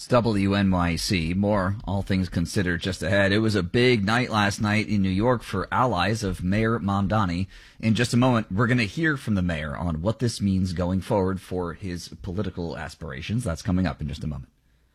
It's WNYC. More All Things Considered just ahead. It was a big night last night in New York for allies of Mayor Mamdani. In just a moment, we're going to hear from the mayor on what this means going forward for his political aspirations. That's coming up in just a moment.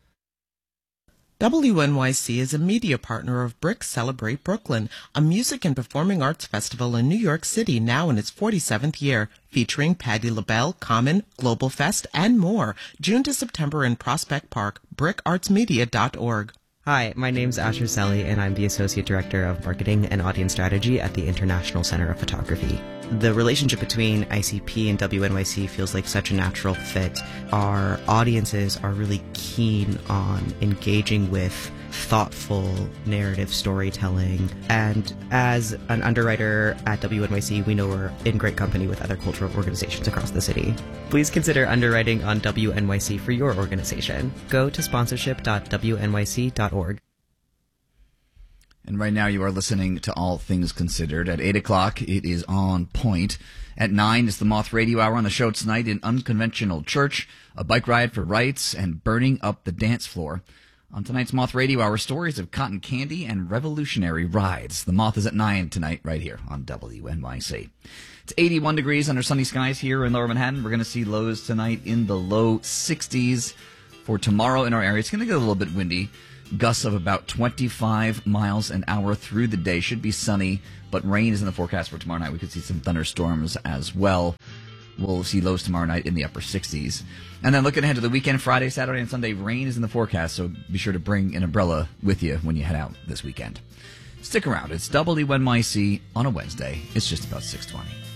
WNYC is a media partner of BRIC Celebrate Brooklyn, a music and performing arts festival in New York City now in its 47th year, featuring Patti LaBelle, Common, Global Fest, and more. June to September in Prospect Park, bricartsmedia.org. Hi, my name's Asher Selly, and I'm the Associate Director of Marketing and Audience Strategy at the International Center of Photography. The relationship between ICP and WNYC feels like such a natural fit. Our audiences are really keen on engaging with thoughtful narrative storytelling, and as an underwriter at WNYC, we know we're in great company with other cultural organizations across the city. Please consider underwriting on WNYC for your organization. Go to sponsorship.wnyc.org. And right now you are listening to All Things Considered. At 8 o'clock, it is On Point. At 9 is the Moth Radio Hour. On the show tonight, an unconventional church, a bike ride for rights, and burning up the dance floor. On tonight's Moth Radio Hour, stories of cotton candy and revolutionary rides. The Moth is at 9 tonight right here on WNYC. It's 81 degrees under sunny skies here in Lower Manhattan. We're going to see lows tonight in the low 60s. For tomorrow in our area, it's going to get a little bit windy. Gusts of about 25 miles an hour through the day. Should be sunny, but rain is in the forecast for tomorrow night. We could see some thunderstorms as well. We'll see lows tomorrow night in the upper 60s. And then looking ahead to the weekend, Friday, Saturday, and Sunday, rain is in the forecast, so be sure to bring an umbrella with you when you head out this weekend. Stick around. It's WNYC on a Wednesday. It's just about 6:20.